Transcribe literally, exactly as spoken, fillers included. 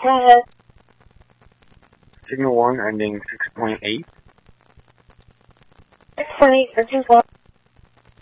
Hello. Signal one ending six point eight. six point eight, this is what?